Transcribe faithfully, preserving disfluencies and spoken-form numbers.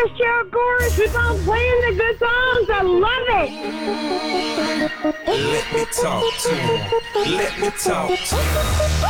this show, Corey. Keep on playing the good songs. I love it. Let me talk to him. Let me talk to him.